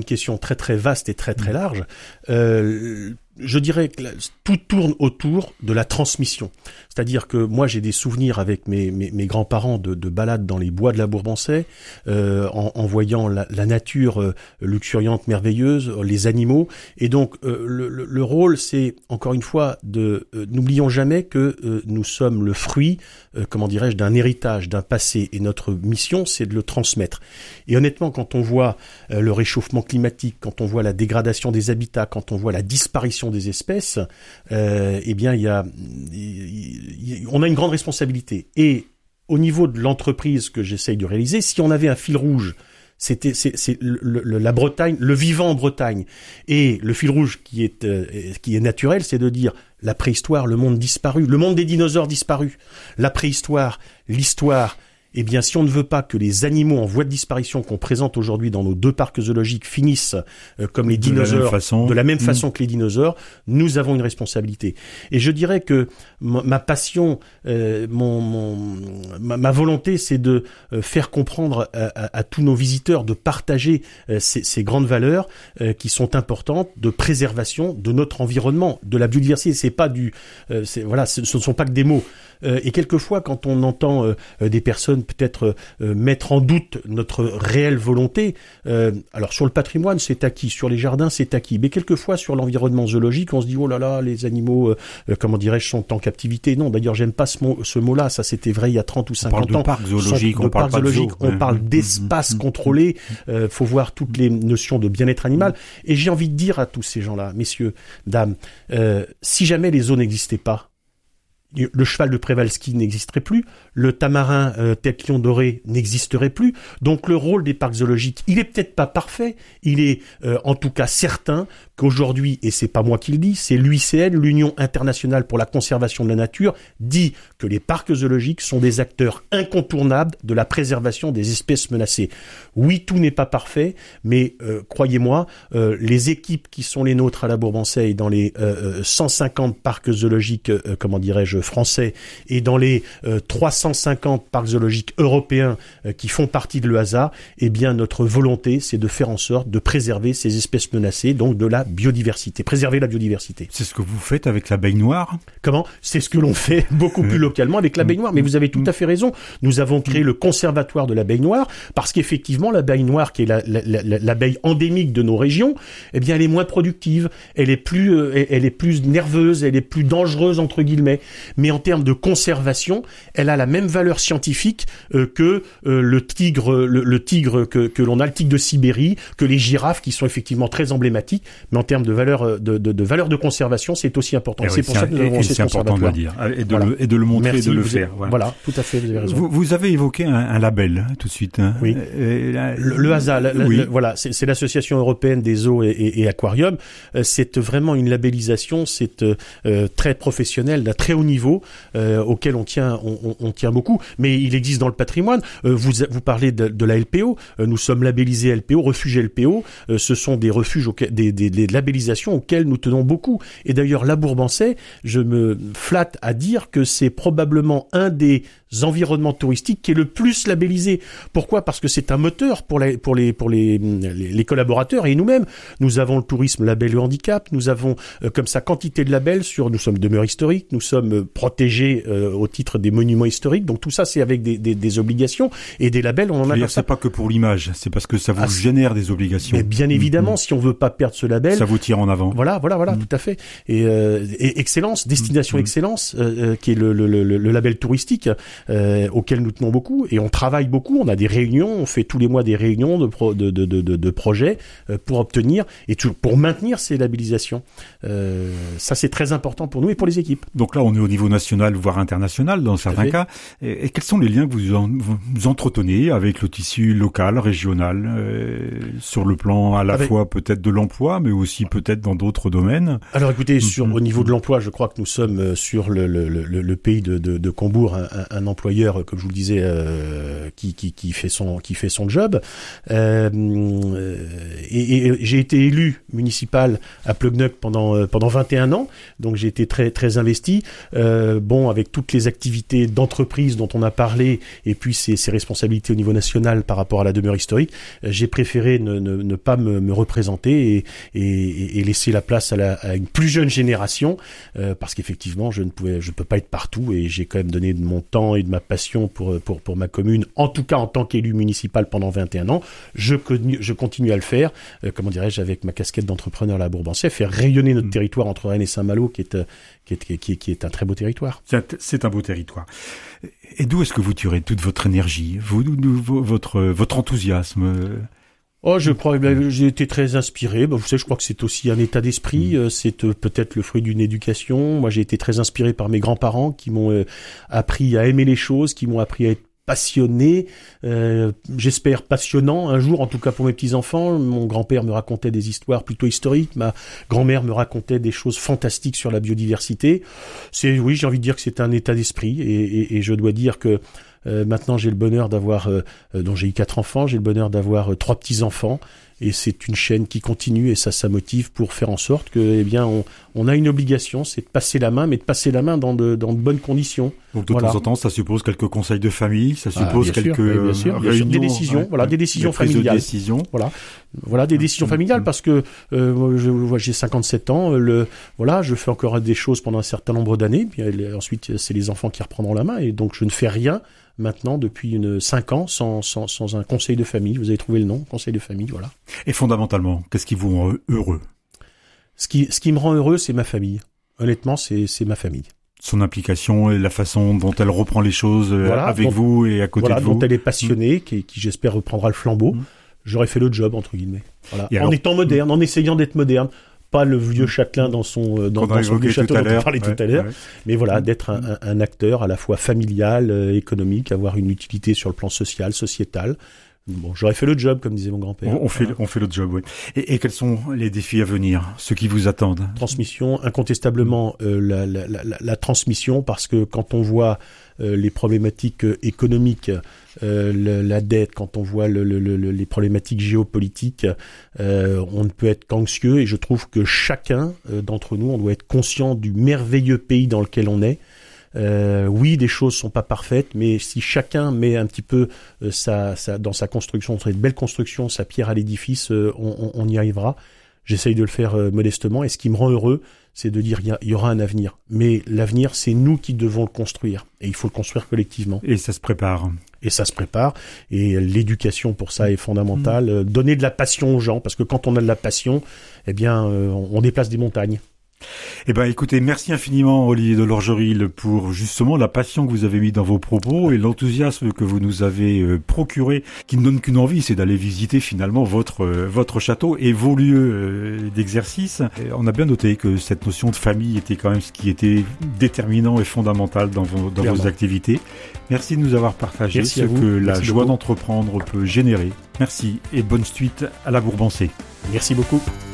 question très très vaste et très très large. Je dirais que tout tourne autour de la transmission. C'est-à-dire que moi, j'ai des souvenirs avec mes grands-parents de balades dans les bois de la Bourbansais, en voyant la nature luxuriante, merveilleuse, les animaux. Et donc, le rôle, c'est, encore une fois, n'oublions jamais que nous sommes le fruit, d'un héritage, d'un passé. Et notre mission, c'est de le transmettre. Et honnêtement, quand on voit le réchauffement climatique, quand on voit la dégradation des habitats, quand on voit la disparition des espèces, on a une grande responsabilité. Et au niveau de l'entreprise que j'essaye de réaliser, si on avait un fil rouge, c'est la Bretagne, le vivant en Bretagne. Et le fil rouge qui est naturel, c'est de dire la préhistoire, le monde disparu, le monde des dinosaures disparu, la préhistoire, l'histoire. Eh bien, si on ne veut pas que les animaux en voie de disparition qu'on présente aujourd'hui dans nos 2 parcs zoologiquiques finissent comme les dinosaures, de la même façon que les dinosaures, nous avons une responsabilité. Et je dirais que ma passion, ma volonté, c'est de faire comprendre à tous nos visiteurs, de partager ces grandes valeurs qui sont importantes de préservation de notre environnement, de la biodiversité. Ce ne sont pas que des mots. Et quelquefois, quand on entend des personnes peut-être mettre en doute notre réelle volonté, alors sur le patrimoine, c'est acquis, sur les jardins, c'est acquis, mais quelquefois sur l'environnement zoologique, on se dit oh là là, les animaux, sont en captivité. Non, d'ailleurs, j'aime pas ce mot-là. Ça, c'était vrai il y a 30 ou 50 ans. On parle de parc zoologique, on parle pas de zoo. On parle d'espace contrôlé. Faut voir toutes les notions de bien-être animal. Et j'ai envie de dire à tous ces gens-là, messieurs, dames, si jamais les zoos n'existaient pas, le cheval de Przewalski n'existerait plus, le tamarin tête lion doré n'existerait plus. Donc le rôle des parcs zoologiques, il est peut-être pas parfait, il est en tout cas certain qu'aujourd'hui, et c'est pas moi qui le dis, c'est l'UICN, l'Union internationale pour la conservation de la nature, dit que les parcs zoologiques sont des acteurs incontournables de la préservation des espèces menacées. Oui, tout n'est pas parfait, mais croyez-moi, les équipes qui sont les nôtres à la Bourbansais dans les 150 parcs zoologiques, français, et dans les 350 parcs zoologiques européens qui font partie de l'EASA, eh bien notre volonté, c'est de faire en sorte de préserver ces espèces menacées, donc de la biodiversité, préserver la biodiversité. C'est ce que vous faites avec l'abeille noire ? Comment ? C'est ce que l'on fait beaucoup plus localement avec l'abeille noire, mais vous avez tout à fait raison. Nous avons créé le conservatoire de l'abeille noire, parce qu'effectivement, l'abeille noire, qui est l'abeille endémique de nos régions, eh bien elle est moins productive, elle est plus nerveuse, elle est plus dangereuse, entre guillemets. Mais en termes de conservation, elle a la même valeur scientifique que le tigre que l'on a, le tigre de Sibérie, que les girafes qui sont effectivement très emblématiques. Mais en termes de valeur de conservation, c'est aussi important. C'est pour ça que nous avons ces conservatoires. C'est important de le dire et de le montrer. Merci, et de le faire. Voilà, tout à fait, vous avez raison. Vous avez évoqué un label tout de suite. Oui. Le HASA, voilà, c'est l'Association européenne des zoos et aquariums. C'est vraiment une labellisation, c'est très professionnel, d'un très haut niveau auquel on tient beaucoup. Mais il existe dans le patrimoine. Vous parlez de la LPO. Nous sommes labellisés LPO, refuge LPO. Ce sont des refuges des labellisations auxquelles nous tenons beaucoup. Et d'ailleurs, la Bourbansais, je me flatte à dire que c'est probablement un des environnements touristiques qui est le plus labellisé. Pourquoi ? Parce que c'est un moteur pour les collaborateurs et nous-mêmes. Nous avons le tourisme label le handicap, nous avons comme ça quantité de labels nous sommes demeures historiques, nous sommes protégés au titre des monuments historiques. Donc tout ça, c'est avec des obligations et des labels. On en a comme ça. C'est pas que pour l'image, c'est parce que ça vous génère des obligations. Mais bien évidemment, si on veut pas perdre ce label, ça vous tire en avant. Voilà, tout à fait. Et excellence, destination excellence, qui est le label touristique. Auquel nous tenons beaucoup et on travaille beaucoup, on a des réunions, on fait tous les mois des réunions de projets pour obtenir et pour maintenir ces labellisations. Ça c'est très important pour nous et pour les équipes. Donc là on est au niveau national voire international dans certains cas. Et quels sont les liens que vous entretenez avec le tissu local, régional, sur le plan à la fois peut-être de l'emploi mais aussi peut-être dans d'autres domaines? Alors écoutez, au niveau de l'emploi, je crois que nous sommes sur le pays de Combourg un un employeur, comme je vous le disais, qui fait son job. Et j'ai été élu municipal à Plugnuc pendant 21 ans, donc j'ai été très très investi. Avec toutes les activités d'entreprise dont on a parlé, et puis ses responsabilités au niveau national par rapport à la demeure historique, j'ai préféré ne pas me représenter et laisser la place à une plus jeune génération, parce qu'effectivement je peux pas être partout, et j'ai quand même donné de mon temps et de ma passion pour ma commune, en tout cas en tant qu'élu municipal pendant 21 ans. Je continue à le faire, avec ma casquette d'entrepreneur à Bourbancais, faire rayonner notre territoire entre Rennes et Saint-Malo, qui est un très beau territoire. C'est un beau territoire. Et d'où est-ce que vous tirez toute votre énergie, votre enthousiasme? Je crois que j'ai été très inspiré. Vous savez, je crois que c'est aussi un état d'esprit. C'est peut-être le fruit d'une éducation. Moi, j'ai été très inspiré par mes grands-parents qui m'ont appris à aimer les choses, qui m'ont appris à être passionné, j'espère passionnant un jour, en tout cas pour mes petits-enfants. Mon grand-père me racontait des histoires plutôt historiques, ma grand-mère me racontait des choses fantastiques sur la biodiversité. J'ai envie de dire que c'est un état d'esprit, et je dois dire que maintenant j'ai le bonheur d'avoir, dont j'ai eu 4 enfants, j'ai le bonheur d'avoir 3 petits-enfants, et c'est une chaîne qui continue, et ça motive pour faire en sorte que, on a une obligation, c'est de passer la main, mais de passer la main dans de bonnes conditions. Donc de temps en temps, ça suppose quelques conseils de famille, ça suppose quelques réunions, des décisions, des décisions familiales. Des décisions familiales, parce que j'ai 57 ans, je fais encore des choses pendant un certain nombre d'années, puis ensuite c'est les enfants qui reprendront la main, et donc je ne fais rien maintenant depuis 5 ans sans un conseil de famille. Vous avez trouvé le nom, conseil de famille, voilà. Et fondamentalement, qu'est-ce qui vous rend heureux? Ce qui me rend heureux, c'est ma famille. Honnêtement, c'est ma famille. Son implication et la façon dont elle reprend les choses avec vous et à côté de vous. Dont elle est passionnée, qui j'espère reprendra le flambeau. J'aurais fait le job, entre guillemets. Voilà. En étant moderne, en essayant d'être moderne. Pas le vieux châtelain dans son vieux château dont on parlait tout à l'heure, mais d'être un acteur à la fois familial, économique, avoir une utilité sur le plan social, sociétal. J'aurais fait le job, comme disait mon grand-père. On fait le job, oui. Et quels sont les défis à venir, ceux qui vous attendent? Transmission, incontestablement la transmission, parce que quand on voit les problématiques économiques, la dette, quand on voit les problématiques géopolitiques, on ne peut être qu'anxieux, et je trouve que chacun d'entre nous, on doit être conscient du merveilleux pays dans lequel on est. Oui, des choses sont pas parfaites, mais si chacun met un petit peu dans sa construction, une belle construction, sa pierre à l'édifice, on y arrivera. J'essaye de le faire modestement, et ce qui me rend heureux, c'est de dire il y aura un avenir. Mais l'avenir, c'est nous qui devons le construire, et il faut le construire collectivement. Et ça se prépare. Et l'éducation pour ça est fondamentale. Donner de la passion aux gens, parce que quand on a de la passion, on déplace des montagnes. Écoutez, merci infiniment Olivier de Lorgeril pour justement la passion que vous avez mis dans vos propos et l'enthousiasme que vous nous avez procuré, qui ne donne qu'une envie, c'est d'aller visiter finalement votre château et vos lieux d'exercice. On a bien noté que cette notion de famille était quand même ce qui était déterminant et fondamental dans vos activités. Merci de nous avoir partagé ce que la joie d'entreprendre peut générer. Merci et bonne suite à la Bourbancée. Merci beaucoup.